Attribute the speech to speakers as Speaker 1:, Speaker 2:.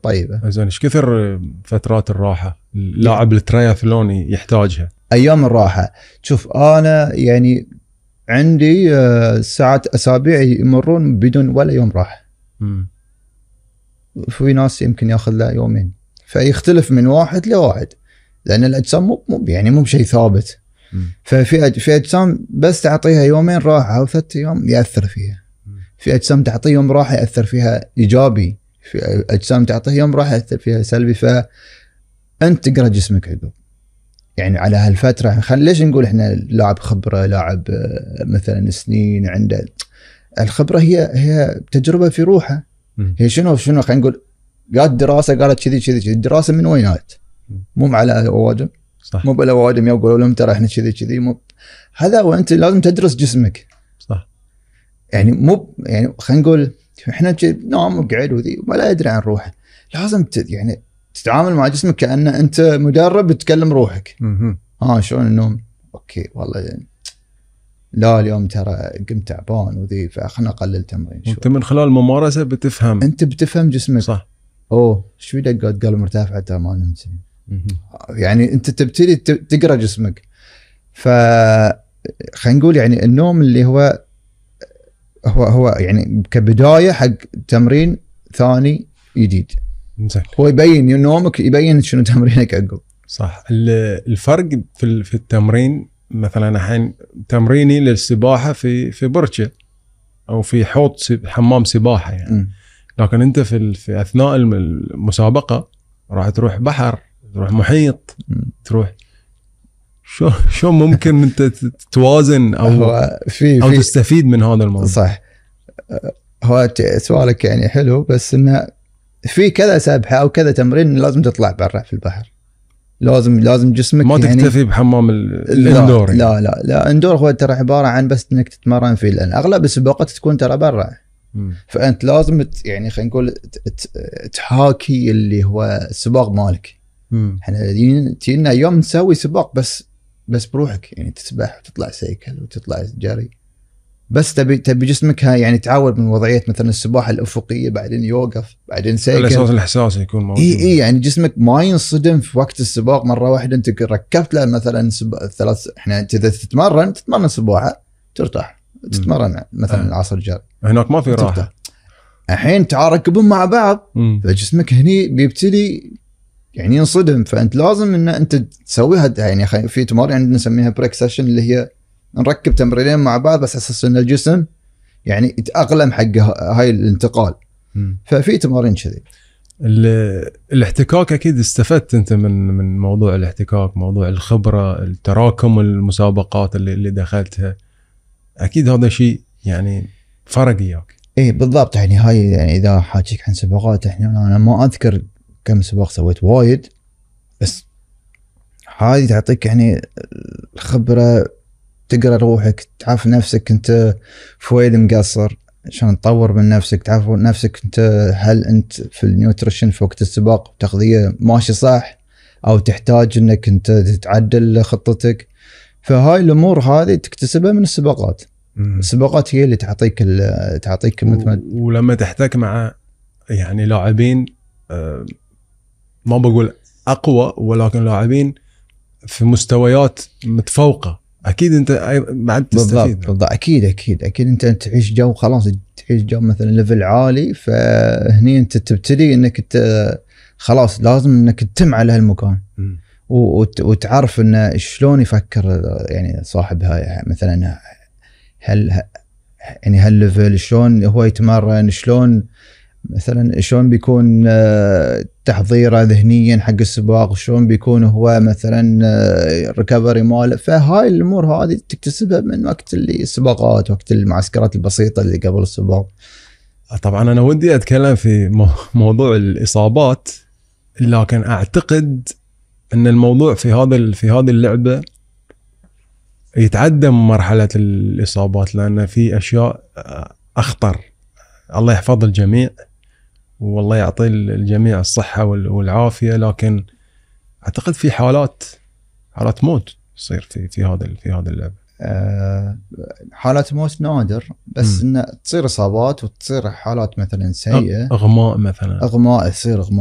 Speaker 1: طيبه.
Speaker 2: زين ايش كثر فترات الراحه اللاعب الترياثلوني يحتاجها؟
Speaker 1: ايام الراحه شوف انا يعني عندي ساعات اسابيع يمرون بدون ولا يوم راحه. في ناس يمكن ياخذ له يومين، فيختلف من واحد لواحد لان الاجسام مو بشيء ثابت. ففي اجسام بس تعطيها يومين راحه او 3 ايام ياثر فيها. في اجسام تعطيه يوم راحه ياثر فيها ايجابي، في اجسام تعطيه يوم راحه ياثر فيها سلبي. فانت تقرا جسمك عقب يعني على هالفتره. ليش نقول احنا لاعب خبره، لاعب مثلا سنين عنده الخبره، هي تجربه في روحه. هي شنو خلينا نقول قالت دراسه قالت كذي الدراسه من وينات؟ مو على اوادم، مو بالاوادم يقولوا لهم ترى احنا كذي مو هذا. وانت لازم تدرس جسمك
Speaker 2: صح.
Speaker 1: يعني مو يعني خلينا نقول احنا نام وقعد وذي ولا يدري عن روحه. لازم يعني تتعامل مع جسمك كأنه انت مدرب تكلم روحك. شلون النوم؟ اوكي والله يعني لا اليوم ترى قمت تعبان وذي فخلنا نقلل تمرين شوي.
Speaker 2: انت من خلال الممارسه بتفهم،
Speaker 1: انت بتفهم جسمك.
Speaker 2: صح.
Speaker 1: شو دقات قلب مرتفعه ترى ما نمت. يعني انت تبتدي تقرا جسمك. خلينا نقول يعني النوم اللي هو يعني كبدايه حق تمرين ثاني جديد. هو يبين نومك، يبين شنو تمرينك عقب.
Speaker 2: صح. الفرق في التمرين مثلا الحين تمريني للسباحه في بركه او في حوض حمام سباحه يعني. لكن انت في اثناء المسابقه راح تروح بحر، تروح محيط، تروح شو ممكن انت توازن او تستفيد من هذا الموضوع.
Speaker 1: صح. هو سؤالك يعني حلو، بس انه في كذا سبحه او كذا تمرين لازم تطلع برا في البحر. لازم جسمك
Speaker 2: ما
Speaker 1: يعني
Speaker 2: تكتفي بحمام الاندور.
Speaker 1: لا اندور هو ترى عباره عن بس انك تتمرن فيه، لان اغلب السباقات تكون ترى برا. فانت لازم يعني خلينا نقول تحاكي اللي هو السباق مالك. احنا تينا يوم نسوي سباق بس بروحك، يعني تسبح وتطلع سيكل وتطلع جري، بس تبي جسمك يعني تعود من وضعيه مثلا السباحه الافقيه، بعدين يوقف، بعدين سيكل.
Speaker 2: الاساس الاحساس يكون موجود.
Speaker 1: اي يعني جسمك ما ينصدم في وقت السباق مره واحده. انت ركبت له مثلا احنا اذا تتمرن سباحه ترتاح، تتمرن مثلا العصر جري،
Speaker 2: هناك ما في راحه.
Speaker 1: الحين تعاركبون مع بعض فجسمك هني بيبتدي يعني ينصدم. فانت لازم ان انت تسويها يعني في تمارين عندنا نسميها بريك سيشن، اللي هي نركب تمرينين مع بعض بس اساس ان الجسم يعني يتاقلم حق هاي الانتقال. ففي تمارين كذي.
Speaker 2: الاحتكاك اكيد استفدت انت من موضوع الاحتكاك، موضوع الخبره، التراكم، المسابقات اللي دخلتها، اكيد هذا شيء يعني فرق وياك.
Speaker 1: ايه بالضبط. يعني هاي يعني اذا حاجيك عن سباقات، انا ما اذكر كم سباق سويت وايد، بس هذه تعطيك يعني خبره، تقرا روحك، تعرف نفسك انت في وين مقصر، عشان تطور من نفسك، تعرف نفسك انت هل انت في النيوتريشن في وقت السباق تغذيه ماشي صح، او تحتاج انك انت تتعدل خطتك. فهاي الامور هذه تكتسبها من السباقات. السباقات هي اللي تعطيك مثل
Speaker 2: ولما تحتك مع يعني لاعبين ما بقول اقوى، ولكن لاعبين في مستويات متفوقه، اكيد انت بعد تستفيد.
Speaker 1: بالضبط. اكيد انت تعيش جو، خلاص تعيش جو مثلا ليفل عالي، فهني انت تبتدي انك انت خلاص لازم انك تتم على هالمكان وتعرف انه شلون يفكر يعني صاحب هاي مثلا يعني هالليفل، شلون هو يتمرن، شلون مثلا شلون بيكون تحضيره ذهنيا حق السباق، شلون بيكون هو مثلا ريكفري ماله. فهاي الامور هذه تكتسبها من وقت اللي السباقات، وقت المعسكرات البسيطه اللي قبل السباق.
Speaker 2: طبعا انا ودي اتكلم في موضوع الاصابات، لكن اعتقد ان الموضوع في هذه اللعبه يتعدى مرحله الاصابات، لان في اشياء اخطر. الله يحفظ الجميع والله يعطي الجميع الصحة والعافية، لكن أعتقد في حالات موت تصير في هذا اللعبة.
Speaker 1: حالات موت نادر، بس إن تصير إصابات وتصير حالات مثلا سيئة،
Speaker 2: إغماء مثلا،
Speaker 1: تصير إغماء